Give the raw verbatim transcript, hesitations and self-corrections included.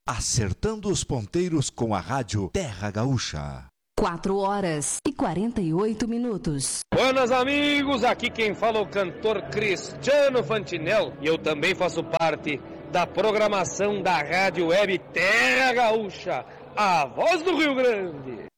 acertando os ponteiros com a rádio Terra Gaúcha. Quatro horas e quarenta e oito minutos. Buenas amigos, aqui quem fala é o cantor Cristiano Fantinel e eu também faço parte da programação da Rádio Web Terra Gaúcha, a voz do Rio Grande.